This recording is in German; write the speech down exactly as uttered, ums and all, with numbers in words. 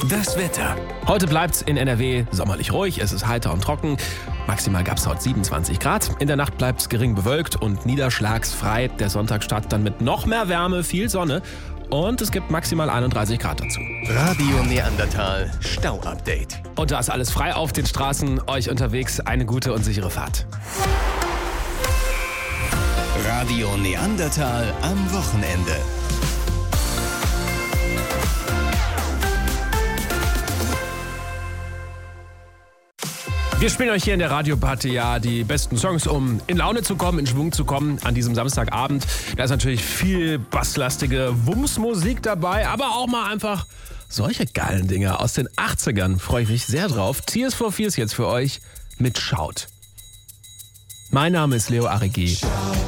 Das Wetter. Heute bleibt's in N R W sommerlich ruhig, es ist heiter und trocken. Maximal gab's heute siebenundzwanzig Grad. In der Nacht bleibt's gering bewölkt und niederschlagsfrei. Der Sonntag startet dann mit noch mehr Wärme, viel Sonne und es gibt maximal einunddreißig Grad dazu. Radio Neandertal Stau-Update. Und da ist alles frei auf den Straßen. Euch unterwegs eine gute und sichere Fahrt. Radio Neandertal am Wochenende. Wir spielen euch hier in der Radioparty ja die besten Songs, um in Laune zu kommen, in Schwung zu kommen an diesem Samstagabend. Da ist natürlich viel basslastige Wumms-Musik dabei, aber auch mal einfach solche geilen Dinge aus den achtzigern. Freue ich mich sehr drauf. Tears for Fears jetzt für euch mit Schaut. Mein Name ist Leo Arrighi.